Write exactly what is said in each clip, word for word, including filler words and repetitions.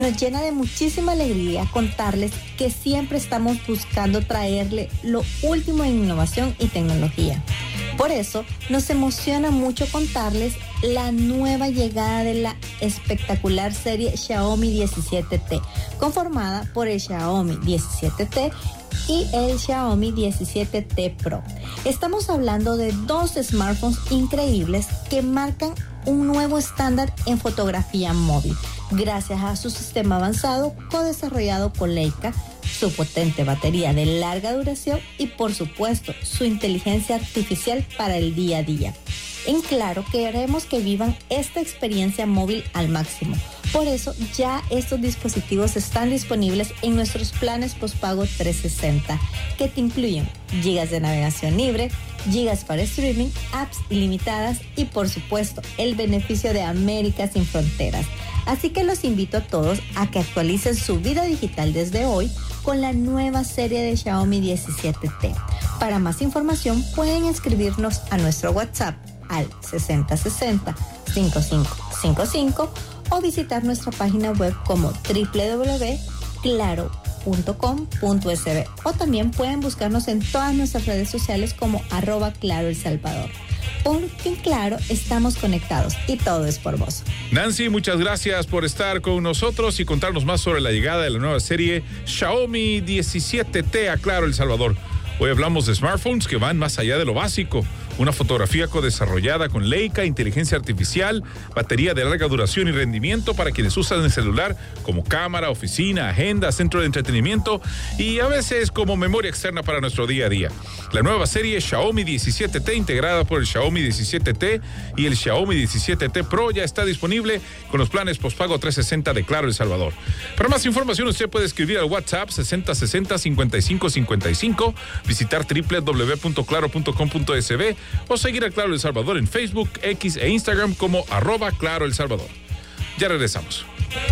Nos llena de muchísima alegría contarles que siempre estamos buscando traerle lo último en innovación y tecnología. Por eso, nos emociona mucho contarles la nueva llegada de la espectacular serie Xiaomi diecisiete T, conformada por el Xiaomi diecisiete T y el Xiaomi diecisiete T Pro. Estamos hablando de dos smartphones increíbles que marcan un nuevo estándar en fotografía móvil, gracias a su sistema avanzado co-desarrollado con Leica, su potente batería de larga duración y, por supuesto, su inteligencia artificial para el día a día. En Claro, queremos que vivan esta experiencia móvil al máximo. Por eso, ya estos dispositivos están disponibles en nuestros planes postpago trescientos sesenta, que te incluyen gigas de navegación libre, gigas para streaming, apps ilimitadas y, por supuesto, el beneficio de América sin fronteras. Así que los invito a todos a que actualicen su vida digital desde hoy con la nueva serie de Xiaomi diecisiete T. Para más información pueden escribirnos a nuestro WhatsApp al sesenta sesenta cincuenta y cinco cincuenta y cinco o visitar nuestra página web como doble u doble u doble u punto claro punto com punto es be, o también pueden buscarnos en todas nuestras redes sociales como arroba Claro El Salvador. Porque en Claro estamos conectados y todo es por vos. Nancy, muchas gracias por estar con nosotros y contarnos más sobre la llegada de la nueva serie Xiaomi diecisiete T a Claro El Salvador. Hoy hablamos de smartphones que van más allá de lo básico. Una fotografía co-desarrollada con Leica, inteligencia artificial, batería de larga duración y rendimiento para quienes usan el celular como cámara, oficina, agenda, centro de entretenimiento y a veces como memoria externa para nuestro día a día. La nueva serie Xiaomi diecisiete T, integrada por el Xiaomi diecisiete T y el Xiaomi diecisiete T Pro, ya está disponible con los planes postpago trescientos sesenta de Claro El Salvador. Para más información, usted puede escribir al WhatsApp sesenta sesenta cincuenta y cinco cincuenta y cinco, visitar doble u doble u doble u punto claro punto com punto es be o seguir a Claro El Salvador en Facebook, X e Instagram como arroba Claro El Salvador. Ya regresamos.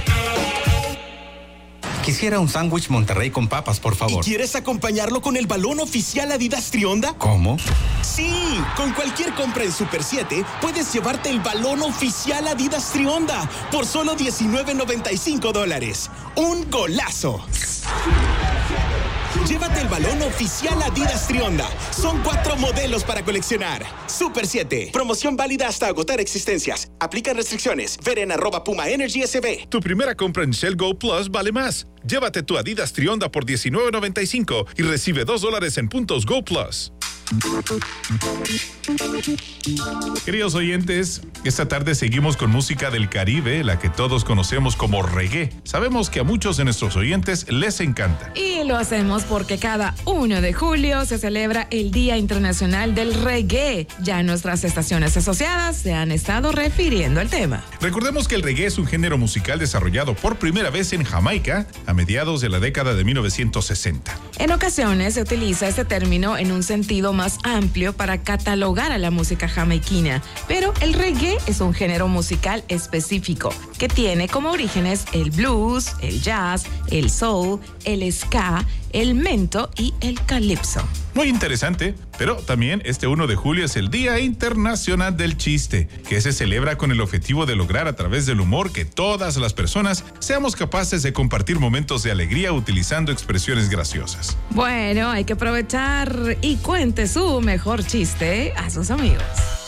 Quisiera un sándwich Monterrey con papas, por favor. ¿Y quieres acompañarlo con el balón oficial Adidas Trionda? ¿Cómo? Sí, con cualquier compra en Super siete puedes llevarte el balón oficial Adidas Trionda por solo diecinueve noventa y cinco dólares. ¡Un golazo! Llévate el balón oficial Adidas Trionda. Son cuatro modelos para coleccionar. Super siete. Promoción válida hasta agotar existencias. Aplican restricciones. Ver en arroba Puma Energy S B. Tu primera compra en Shell Go Plus vale más. Llévate tu Adidas Trionda por diecinueve noventa y cinco y recibe dos dólares en puntos Go Plus. Queridos oyentes, esta tarde seguimos con música del Caribe, la que todos conocemos como reggae. Sabemos que a muchos de nuestros oyentes les encanta. Y lo hacemos porque cada primero de julio se celebra el Día Internacional del Reggae. Ya nuestras estaciones asociadas se han estado refiriendo al tema. Recordemos que el reggae es un género musical desarrollado por primera vez en Jamaica a mediados de la década de mil novecientos sesenta. En ocasiones se utiliza este término en un sentido más amplio para catalogar a la música jamaiquina, pero el reggae es un género musical específico que tiene como orígenes el blues, el jazz, el soul, el ska, el mento y el calipso. Muy interesante, pero también este primero de julio es el Día Internacional del Chiste, que se celebra con el objetivo de lograr a través del humor que todas las personas seamos capaces de compartir momentos de alegría utilizando expresiones graciosas. Bueno, hay que aprovechar y cuente su mejor chiste a sus amigos.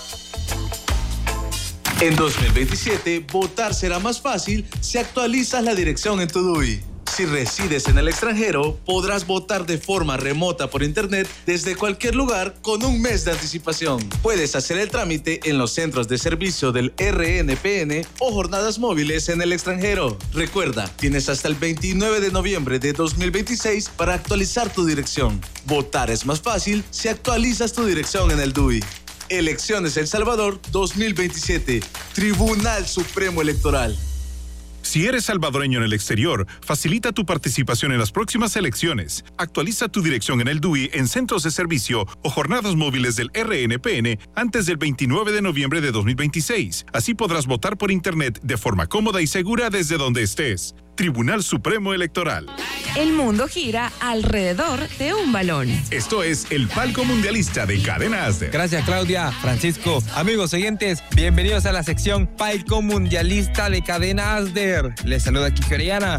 En dos mil veintisiete, votar será más fácil si actualizas la dirección en tu D U I. Si resides en el extranjero, podrás votar de forma remota por internet desde cualquier lugar con un mes de anticipación. Puedes hacer el trámite en los centros de servicio del R N P N o jornadas móviles en el extranjero. Recuerda, tienes hasta el veintinueve de noviembre de dos mil veintiséis para actualizar tu dirección. Votar es más fácil si actualizas tu dirección en el D U I. Elecciones El Salvador dos mil veintisiete. Tribunal Supremo Electoral. Si eres salvadoreño en el exterior, facilita tu participación en las próximas elecciones. Actualiza tu dirección en el D U I en centros de servicio o jornadas móviles del R N P N antes del veintinueve de noviembre de dos mil veintiséis. Así podrás votar por internet de forma cómoda y segura desde donde estés. Tribunal Supremo Electoral. El mundo gira alrededor de un balón. Esto es el palco mundialista de Cadena Asder. Gracias, Claudia, Francisco. Amigos oyentes, bienvenidos a la sección Palco Mundialista de Cadena Asder. Les saluda Kiki Orellana